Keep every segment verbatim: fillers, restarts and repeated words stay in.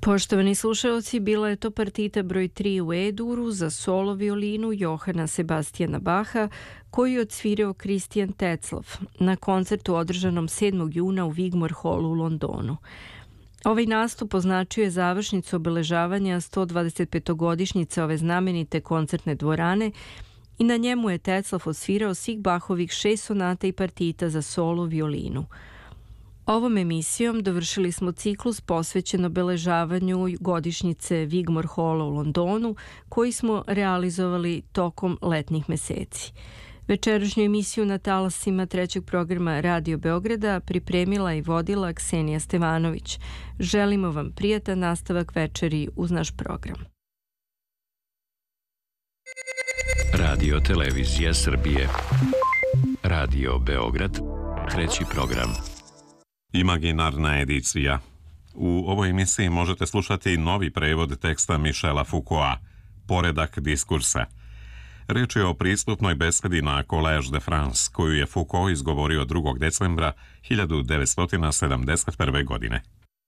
Poštovani slušalci, bila je to partita broj tri u E-duru za solo violinu Johana Sebastijana Baha, koju je odsvirao Christian Tetzlaff na koncertu održanom sedmog juna u Wigmore Hallu u Londonu. Ovaj nastup označio je završnicu obeležavanja sto dvadesetpetogodišnjice ove znamenite koncertne dvorane i na njemu je Tetzlaff odsvirao svih Bahovih šest sonata i partita za solo violinu. Ovom emisijom dovršili smo ciklus posvećen obeležavanju godišnjice Wigmore Halla u Londonu, koji smo realizovali tokom letnjih meseci. Večerašnju emisiju na talasima trećeg programa Radio Beograda pripremila i vodila Ksenija Stevanović. Želimo vam prijatan nastavak večeri uz naš program. Radio Televizija Srbije. Radio Beograd, treći program. Imaginarna edicija. U ovoj emisiji možete slušati novi prevod teksta Michela Foucaulta, Poredak diskursa. Reč je o pristupnoj besedi na Collège de France, koju je Foucault izgovorio drugog decembra hiljadu devetsto sedamdeset prve. godine.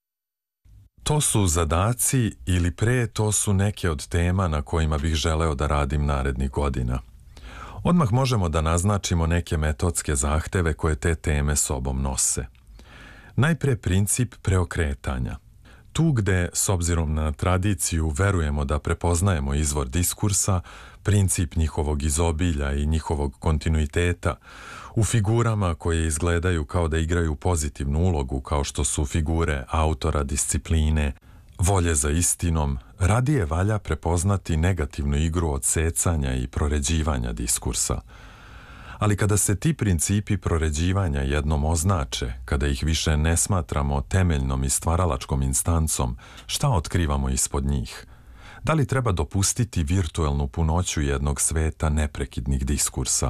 To su zadaci ili pre to su neke od tema na kojima bih želeo da radim narednih godina. Odmah možemo da naznačimo neke metodske zahteve koje te teme sobom nose. Najpre princip preokretanja. Tu gde, s obzirom na tradiciju, verujemo da prepoznajemo izvor diskursa, princip njihovog izobilja i njihovog kontinuiteta, u figurama koje izgledaju kao da igraju pozitivnu ulogu, kao što su figure autora, discipline, volje za istinom, radije valja prepoznati negativnu igru odsecanja i proređivanja diskursa. Ali kada se ti principi proređivanja jednom označe, kada ih više ne smatramo temeljnom i stvaralačkom instancom, šta otkrivamo ispod njih? Da li treba dopustiti virtuelnu punoću jednog sveta neprekidnih diskursa?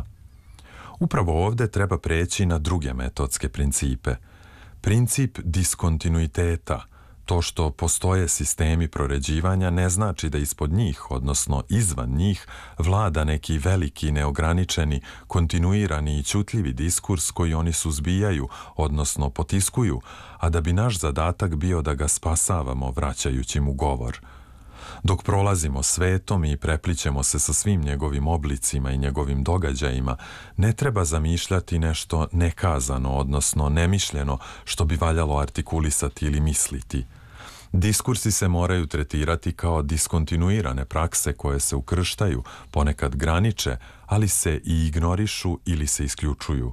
Upravo ovde treba preći na druge metodske principe. Princip diskontinuiteta, to što postoje sistemi proređivanja, ne znači da ispod njih, odnosno izvan njih, vlada neki veliki, neograničeni, kontinuirani i ćutljivi diskurs koji oni suzbijaju, odnosno potiskuju, a da bi naš zadatak bio da ga spasavamo vraćajući mu govor. Dok prolazimo svetom i preplićemo se sa svim njegovim oblicima i njegovim događajima, ne treba zamišljati nešto nekazano, odnosno nemišljeno, što bi valjalo artikulisati ili misliti. Diskursi se moraju tretirati kao diskontinuirane prakse koje se ukrštaju, ponekad graniče, ali se i ignorišu ili se isključuju.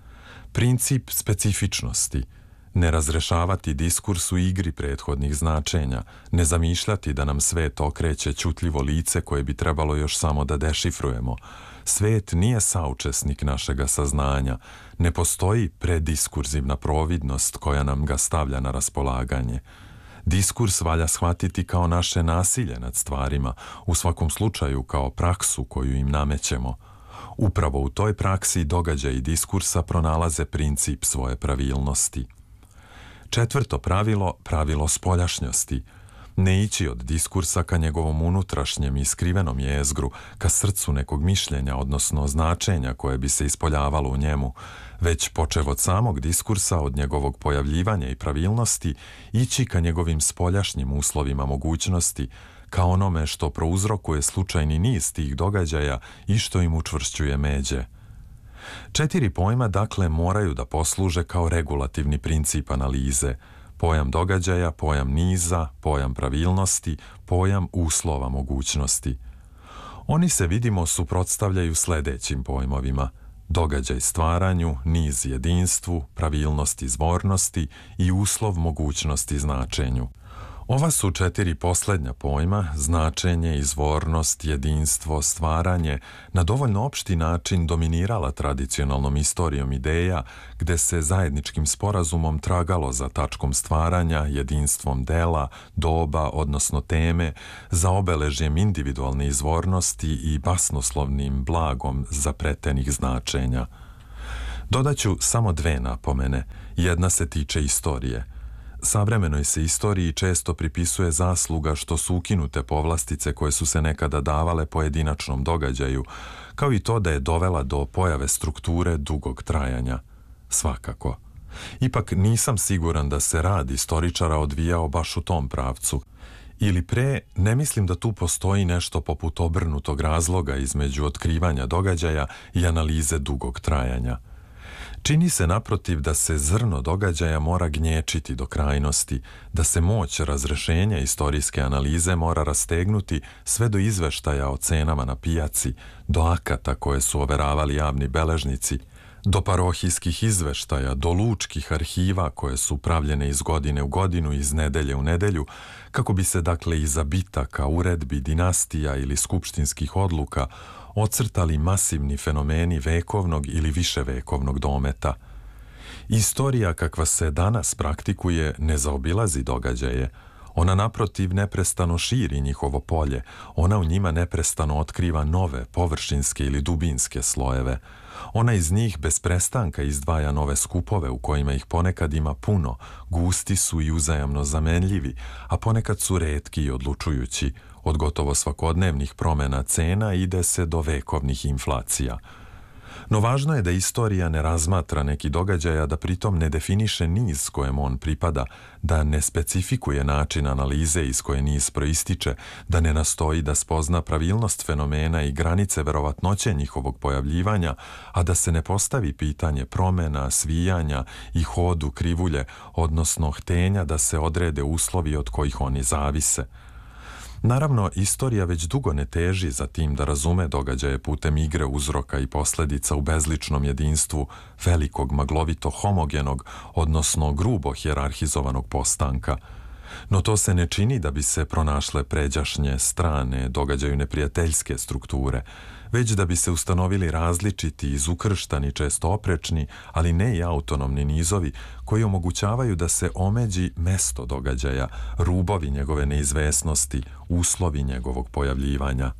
Princip specifičnosti. Ne razrešavati diskurs u igri prethodnih značenja, ne zamišljati da nam svet okreće ćutljivo lice koje bi trebalo još samo da dešifrujemo. Svet nije saučesnik našega saznanja, ne postoji prediskurzivna providnost koja nam ga stavlja na raspolaganje. Diskurs valja shvatiti kao naše nasilje nad stvarima, u svakom slučaju kao praksu koju im namećemo. Upravo u toj praksi događaji diskursa pronalaze princip svoje pravilnosti. Četvrto pravilo, pravilo spoljašnjosti. Ne ići od diskursa ka njegovom unutrašnjem i skrivenom jezgru, ka srcu nekog mišljenja, odnosno značenja koje bi se ispoljavalo u njemu, već počev od samog diskursa, od njegovog pojavljivanja i pravilnosti, ići ka njegovim spoljašnjim uslovima mogućnosti, ka onome što prouzrokuje slučajni niz tih događaja i što im učvršćuje međe. Četiri pojma, dakle, moraju da posluže kao regulativni princip analize. Pojam događaja, pojam niza, pojam pravilnosti, pojam uslova mogućnosti. Oni se, vidimo, suprotstavljaju sledećim pojmovima: događaj stvaranju, niz jedinstvu, pravilnost izvornosti i uslov mogućnosti značenju. Ova su četiri poslednja pojma, značenje, izvornost, jedinstvo, stvaranje, na dovoljno opšti način dominirala tradicionalnom istorijom ideja, gde se zajedničkim sporazumom tragalo za tačkom stvaranja, jedinstvom dela, doba, odnosno teme, za obeležjem individualne izvornosti i basnoslovnim blagom zapletenih značenja. Dodaću samo dve napomene. Jedna se tiče istorije. Savremenoj se istoriji često pripisuje zasluga što su ukinute povlastice koje su se nekada davale pojedinačnom događaju, kao i to da je dovela do pojave strukture dugog trajanja. Svakako. Ipak nisam siguran da se rad istoričara odvijao baš u tom pravcu. Ili pre, ne mislim da tu postoji nešto poput obrnutog razloga između otkrivanja događaja i analize dugog trajanja. Čini se naprotiv da se zrno događaja mora gnječiti do krajnosti, da se moć razrešenja istorijske analize mora rastegnuti sve do izveštaja o cenama na pijaci, do akata koje su overavali javni beležnici, do parohijskih izveštaja, do lučkih arhiva koje su pravljene iz godine u godinu, iz nedelje u nedelju, kako bi se dakle iza bitaka, uredbi, dinastija ili skupštinskih odluka ocrtali masivni fenomeni vekovnog ili viševekovnog dometa. Istorija kakva se danas praktikuje ne zaobilazi događaje. Ona naprotiv neprestano širi njihovo polje, ona u njima neprestano otkriva nove, površinske ili dubinske slojeve. Ona iz njih bez prestanka izdvaja nove skupove u kojima ih ponekad ima puno, gusti su i uzajamno zamenljivi, a ponekad su retki i odlučujući. Od gotovo svakodnevnih promjena cena ide se do vekovnih inflacija. No važno je da istorija ne razmatra neki događaja, da pritom ne definiše niz kojem on pripada, da ne specifikuje način analize iz koje niz proističe, da ne nastoji da spozna pravilnost fenomena i granice verovatnoće njihovog pojavljivanja, a da se ne postavi pitanje promjena, svijanja i hodu krivulje, odnosno htenja da se odrede uslovi od kojih oni zavise. Naravno, istorija već dugo ne teži za tim da razume događaje putem igre uzroka i posljedica u bezličnom jedinstvu velikog, maglovito homogenog, odnosno grubo hijerarhizovanog postanka. No to se ne čini da bi se pronašle pređašnje, strane, događaju neprijateljske strukture, već da bi se ustanovili različiti, izukrštani, često oprečni, ali ne i autonomni nizovi koji omogućavaju da se omeđi mesto događaja, rubovi njegove neizvesnosti, uslovi njegovog pojavljivanja.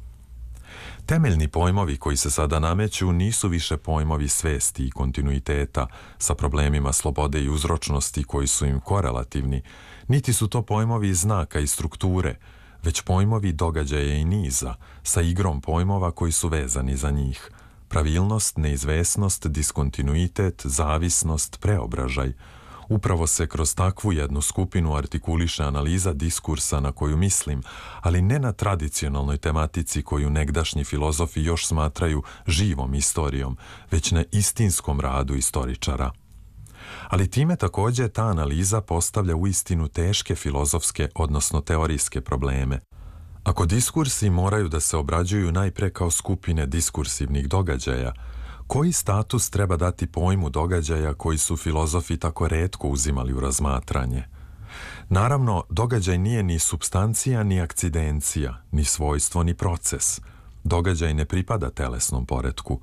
Temeljni pojmovi koji se sada nameću nisu više pojmovi svesti i kontinuiteta sa problemima slobode i uzročnosti koji su im korelativni, niti su to pojmovi znaka i strukture, već pojmovi događaja i niza, sa igrom pojmova koji su vezani za njih. Pravilnost, neizvesnost, diskontinuitet, zavisnost, preobražaj. Upravo se kroz takvu jednu skupinu artikuliše analiza diskursa na koju mislim, ali ne na tradicionalnoj tematici koju negdašnji filozofi još smatraju živom istorijom, već na istinskom radu istoričara. Ali time također ta analiza postavlja uistinu teške filozofske, odnosno teorijske probleme. Ako diskursi moraju da se obrađuju najpre kao skupine diskursivnih događaja, koji status treba dati pojmu događaja koji su filozofi tako retko uzimali u razmatranje? Naravno, događaj nije ni supstancija, ni akcidencija, ni svojstvo, ni proces. Događaj ne pripada telesnom poretku.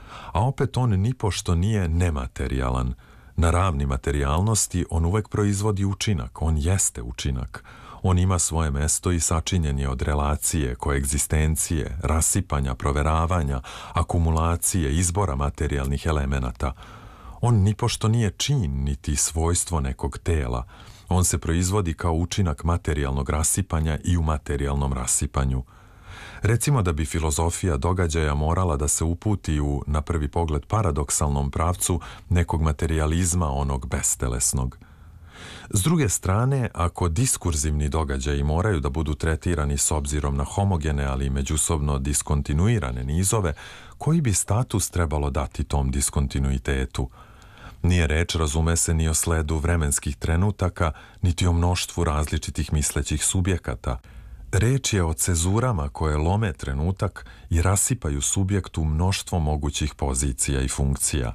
A opet on nipošto nije nematerijalan. Na ravni materijalnosti on uvek proizvodi učinak, on jeste učinak. On ima svoje mesto i sačinjen je od relacije, koegzistencije, rasipanja, proveravanja, akumulacije, izbora materijalnih elemenata. On nipošto nije čin niti svojstvo nekog tela. On se proizvodi kao učinak materijalnog rasipanja i u materijalnom rasipanju. Recimo da bi filozofija događaja morala da se uputi u, na prvi pogled, paradoksalnom pravcu nekog materijalizma, onog bestelesnog. S druge strane, ako diskurzivni događaji moraju da budu tretirani s obzirom na homogene, ali međusobno diskontinuirane nizove, koji bi status trebalo dati tom diskontinuitetu? Nije reč, razume se, ni o sledu vremenskih trenutaka, niti o mnoštvu različitih mislećih subjekata. Reč je o cezurama koje lome trenutak i rasipaju subjektu mnoštvo mogućih pozicija i funkcija.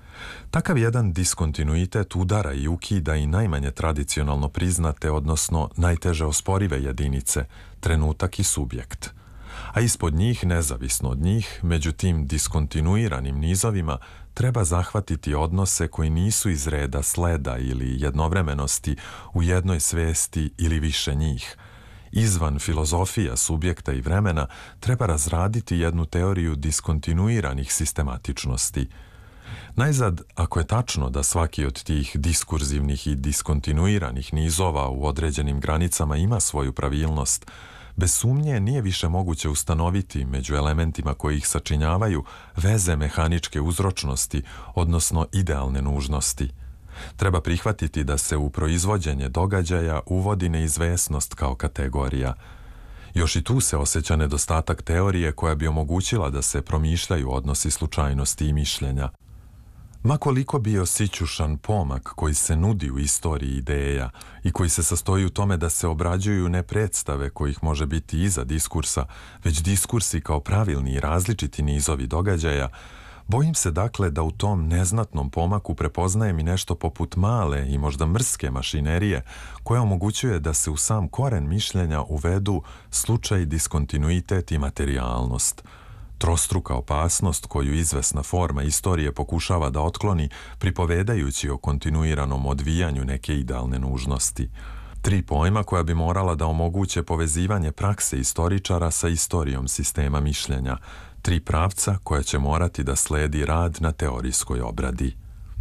Takav jedan diskontinuitet udara i ukida i najmanje tradicionalno priznate, odnosno najteže osporive jedinice, trenutak i subjekt. A ispod njih, nezavisno od njih, među tim diskontinuiranim nizovima, treba zahvatiti odnose koji nisu iz reda sleda ili jednovremenosti u jednoj svesti ili više njih. Izvan filozofija subjekta i vremena treba razraditi jednu teoriju diskontinuiranih sistematičnosti. Najzad, ako je tačno da svaki od tih diskurzivnih i diskontinuiranih nizova u određenim granicama ima svoju pravilnost, bez sumnje nije više moguće ustanoviti među elementima koji ih sačinjavaju veze mehaničke uzročnosti, odnosno idealne nužnosti. Treba prihvatiti da se u proizvođenje događaja uvodi neizvesnost kao kategorija. Još i tu se osjeća nedostatak teorije koja bi omogućila da se promišljaju odnosi slučajnosti i mišljenja. Ma koliko bio sićušan pomak koji se nudi u istoriji ideja i koji se sastoji u tome da se obrađuju ne predstave kojih može biti iza diskursa, već diskursi kao pravilni i različiti nizovi događaja, bojim se dakle da u tom neznatnom pomaku prepoznajem i nešto poput male i možda mrske mašinerije koja omogućuje da se u sam koren mišljenja uvedu slučaj, diskontinuitet i materijalnost. Trostruka opasnost koju izvesna forma istorije pokušava da otkloni pripovedajući o kontinuiranom odvijanju neke idealne nužnosti. Tri pojma koja bi morala da omoguće povezivanje prakse istoričara sa istorijom sistema mišljenja. Tri pravca koja će morati da sledi rad na teorijskoj obradi.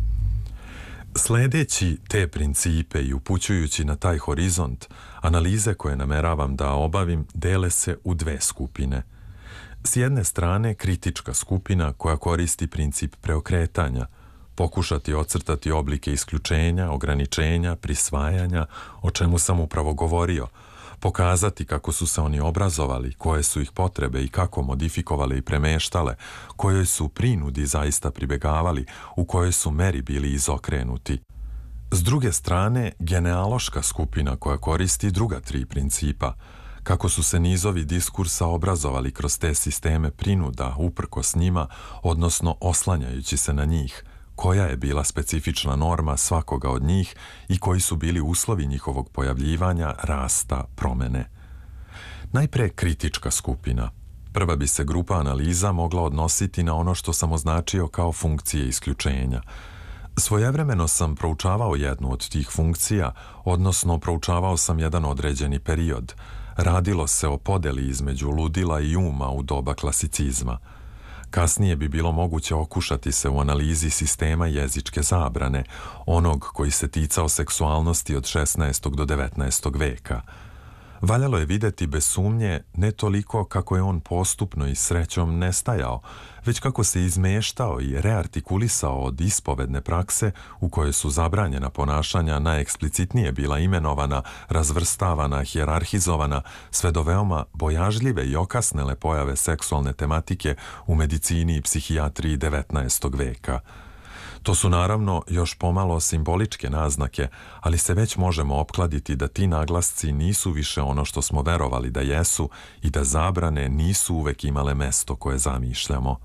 Sledeći te principe i upućujući na taj horizont, analize koje nameravam da obavim dele se u dve skupine. S jedne strane, kritička skupina koja koristi princip preokretanja, pokušati ocrtati oblike isključenja, ograničenja, prisvajanja, o čemu sam upravo govorio, pokazati kako su se oni obrazovali, koje su ih potrebe i kako modifikovale i premeštale, kojoj su prinudi zaista pribegavali, u kojoj su meri bili izokrenuti. S druge strane, genealoška skupina koja koristi druga tri principa, kako su se nizovi diskursa obrazovali kroz te sisteme prinuda uprkos njima, odnosno oslanjajući se na njih, koja je bila specifična norma svakoga od njih i koji su bili uslovi njihovog pojavljivanja, rasta, promene. Najpre kritička skupina. Prva bi se grupa analiza mogla odnositi na ono što sam označio kao funkcije isključenja. Svojevremeno sam proučavao jednu od tih funkcija, odnosno proučavao sam jedan određeni period. Radilo se o podeli između ludila i uma u doba klasicizma. Kasnije bi bilo moguće okušati se u analizi sistema jezičke zabrane, onog koji se ticao seksualnosti od šesnaestog do devetnaestog veka. Valjalo je videti bez sumnje ne toliko kako je on postupno i srećom nestajao, već kako se izmeštao i reartikulisao od ispovedne prakse u kojoj su zabranjena ponašanja najeksplicitnije bila imenovana, razvrstavana, hijerarhizovana, sve do veoma bojažljive i okasnele pojave seksualne tematike u medicini i psihijatriji devetnaestog veka. To su naravno još pomalo simboličke naznake, ali se već možemo opkladiti da ti naglasci nisu više ono što smo verovali da jesu i da zabrane nisu uvek imale mesto koje zamišljamo.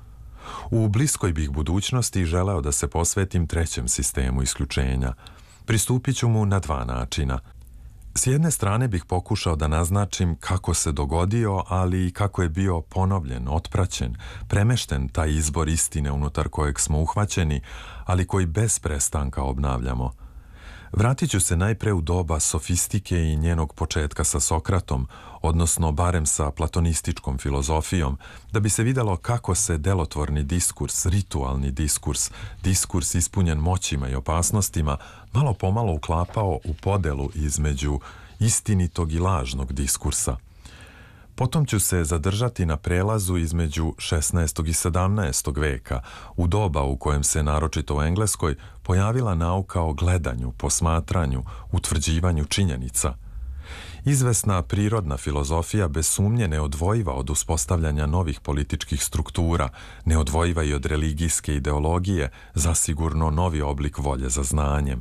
U bliskoj bih budućnosti želeo da se posvetim trećem sistemu isključenja. Pristupit ću mu na dva načina. S jedne strane bih pokušao da naznačim kako se dogodio, ali i kako je bio ponovljen, otpraćen, premešten taj izbor istine unutar kojeg smo uhvaćeni, ali koji bez prestanka obnavljamo. Vratit ću se najpre u doba sofistike i njenog početka sa Sokratom, odnosno barem sa platonističkom filozofijom, da bi se videlo kako se delotvorni diskurs, ritualni diskurs, diskurs ispunjen moćima i opasnostima, malo pomalo uklapao u podelu između istinitog i lažnog diskursa. Potom ću se zadržati na prelazu između šesnaestog i sedamnaestog veka, u doba u kojem se, naročito u Engleskoj, pojavila nauka o gledanju, posmatranju, utvrđivanju činjenica. Izvesna prirodna filozofija bez sumnje ne odvojiva od uspostavljanja novih političkih struktura, ne odvojiva i od religijske ideologije, zasigurno novi oblik volje za znanjem.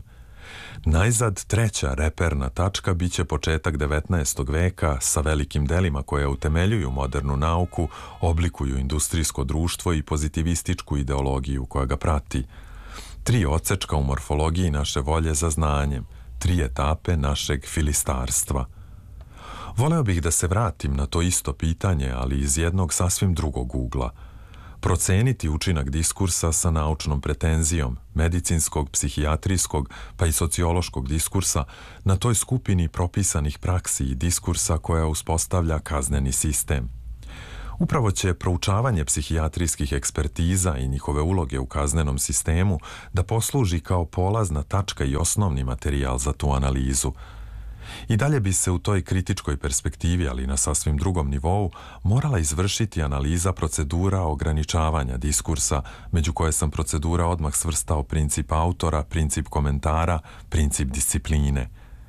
Najzad treća reperna tačka biće početak devetnaestog veka sa velikim delima koje utemeljuju modernu nauku, oblikuju industrijsko društvo i pozitivističku ideologiju koja ga prati. Tri odsečka u morfologiji naše volje za znanjem, tri etape našeg filistarstva. Voleo bih da se vratim na to isto pitanje, ali iz jednog sasvim drugog ugla. Proceniti učinak diskursa sa naučnom pretenzijom, medicinskog, psihijatrijskog pa i sociološkog diskursa na toj skupini propisanih praksi i diskursa koja uspostavlja kazneni sistem. Upravo će proučavanje psihijatrijskih ekspertiza i njihove uloge u kaznenom sistemu da posluži kao polazna tačka i osnovni materijal za tu analizu. I dalje bi se u toj kritičkoj perspektivi, ali na sasvim drugom nivou, morala izvršiti analiza procedura ograničavanja diskursa, među koje sam procedura odmah svrstao princip autora, princip komentara, princip discipline.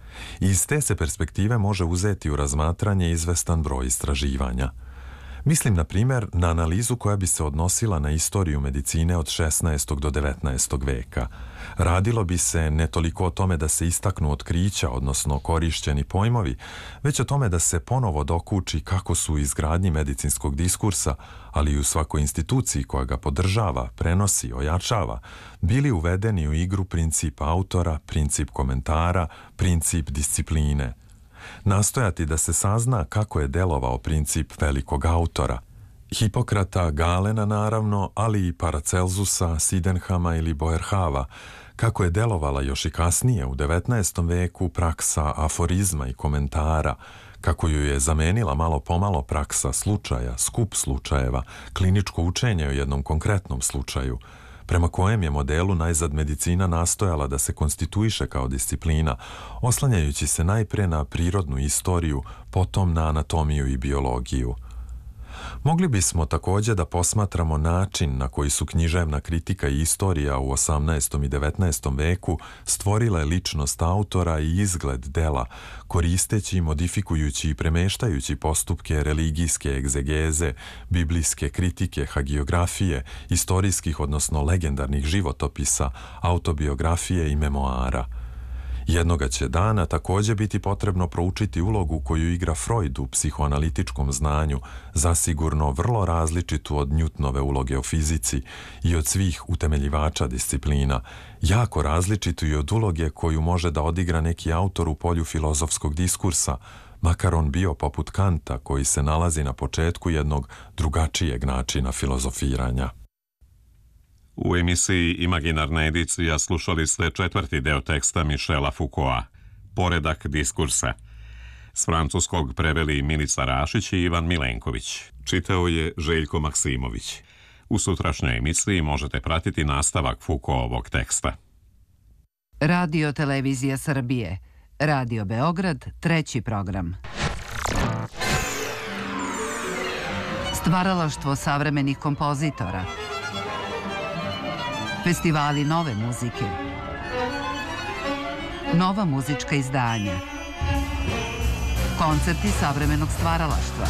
I iz te se perspektive može uzeti u razmatranje izvestan broj istraživanja. Mislim, na primjer, na analizu koja bi se odnosila na istoriju medicine od šesnaestog do devetnaestog veka. Radilo bi se ne toliko o tome da se istaknu otkrića, odnosno korišćeni pojmovi, već o tome da se ponovo dokuči kako su u izgradnji medicinskog diskursa, ali i u svakoj instituciji koja ga podržava, prenosi, ojačava, bili uvedeni u igru princip autora, princip komentara, princip discipline. Nastojati da se sazna kako je delovao princip velikog autora, Hipokrata, Galena naravno, ali i Paracelzusa, Sydenhama ili Boerhaava, kako je delovala još i kasnije u devetnaestom veku praksa aforizma i komentara, kako ju je zamenila malo pomalo praksa slučaja, skup slučajeva, kliničko učenje o jednom konkretnom slučaju, prema kojem je modelu najzad medicina nastojala da se konstituiše kao disciplina, oslanjajući se najpre na prirodnu istoriju, potom na anatomiju i biologiju. Mogli bismo također da posmatramo način na koji su književna kritika i istorija u osamnaestom i devetnaestom veku stvorile ličnost autora i izgled dela, koristeći, modifikujući i premeštajući postupke religijske egzegeze, biblijske kritike, hagiografije, istorijskih odnosno legendarnih životopisa, autobiografije i memoara. Jednoga će dana također biti potrebno proučiti ulogu koju igra Freud u psihoanalitičkom znanju, zasigurno vrlo različitu od Newtonove uloge u fizici i od svih utemeljivača disciplina, jako različitu i od uloge koju može da odigra neki autor u polju filozofskog diskursa, makar on bio poput Kanta koji se nalazi na početku jednog drugačijeg načina filozofiranja. U emisiji Imaginarna edicija slušali ste četvrti deo teksta Michela Foucaulta, Poredak diskursa. S francuskog preveli Milica Rašić i Ivan Milenković. Čitao je Željko Maksimović. U sutrašnjoj emisiji možete pratiti nastavak Foucaultovog teksta. Radio Televizija Srbije, Radio Beograd, treći program. Stvaralaštvo savremenih kompozitora. Festivali nove muzike. Nova muzička izdanja. Koncerti savremenog stvaralaštva.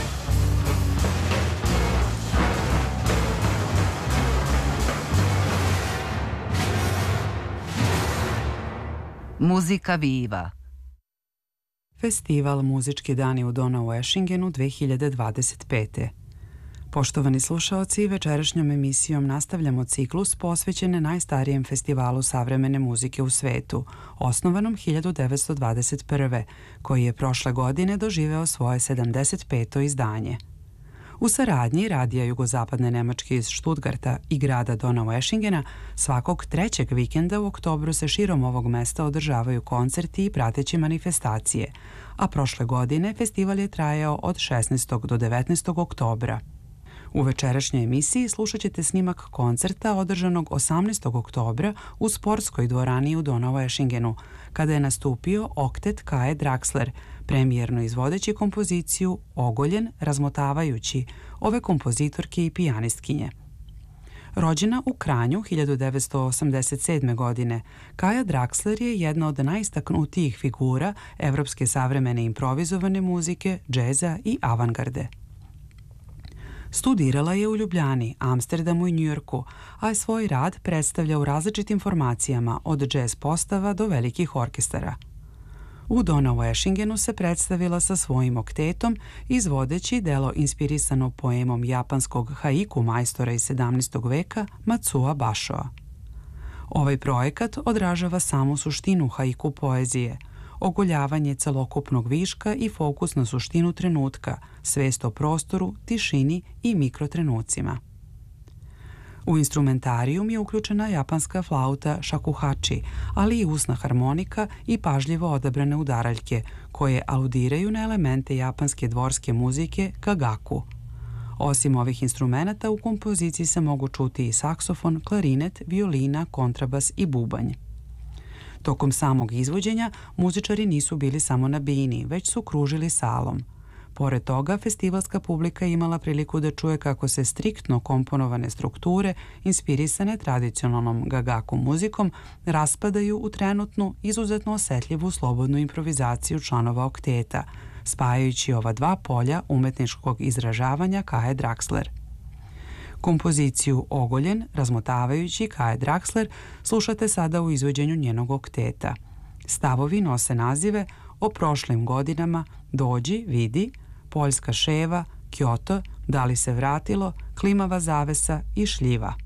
Muzika Viva. Festival Muzički dani u Donaueschingenu dve hiljade dvadeset pete. Poštovani slušaoci, večerašnjom emisijom nastavljamo ciklus posvećene najstarijem festivalu savremene muzike u svetu, osnovanom hiljadu devetsto dvadeset prve. koji je prošle godine doživeo svoje sedamdeset peto izdanje. U saradnji Radija Jugozapadne Nemačke iz Stuttgarta i grada Donaueschingena svakog trećeg vikenda u oktobru se širom ovog mesta održavaju koncerti i prateće manifestacije, a prošle godine festival je trajao od šesnaestog do devetnaestog oktobra. U večerašnjoj emisiji slušat ćete snimak koncerta održanog osamnaestog oktobra u sportskoj dvorani u Donaueschingenu, kada je nastupio oktet Kaje Draxler, premijerno izvodeći kompoziciju Ogoljen razmotavajući ove kompozitorke i pijanistkinje. Rođena u Kranju hiljadu devetsto osamdeset sedme. godine, Kaja Draxler je jedna od najistaknutijih figura evropske savremene improvizovane muzike, džeza i avangarde. Studirala je u Ljubljani, Amsterdamu i Njujorku, a je svoj rad predstavlja u različitim formacijama od džez postava do velikih orkestara. U Donaueschingenu se predstavila sa svojim oktetom, izvodeći delo inspirisano poemom japanskog haiku majstora iz sedamnaestog. veka Matsuo Bashoa. Ovaj projekat odražava samu suštinu haiku poezije, ogoljavanje celokupnog viška i fokus na suštinu trenutka, svest o prostoru, tišini i mikrotrenucima. U instrumentarijum je uključena japanska flauta shakuhachi, ali i usna harmonika i pažljivo odabrane udaraljke, koje aludiraju na elemente japanske dvorske muzike kagaku. Osim ovih instrumenata, u kompoziciji se mogu čuti i saksofon, klarinet, violina, kontrabas i bubanj. Tokom samog izvođenja muzičari nisu bili samo na bini, već su kružili salom. Pored toga, festivalska publika je imala priliku da čuje kako se striktno komponovane strukture, inspirisane tradicionalnom gagaku muzikom, raspadaju u trenutnu, izuzetno osetljivu slobodnu improvizaciju članova okteta, spajajući ova dva polja umetničkog izražavanja Kaje Draxler. Kompoziciju Ogoljen, razmotavajući Kaje Draxler, slušate sada u izvođenju njenog okteta. Stavovi nose nazive O prošlim godinama, Dođi, vidi, Poljska ševa, Kyoto, Da li se vratilo, Klimava zavesa i Šljiva.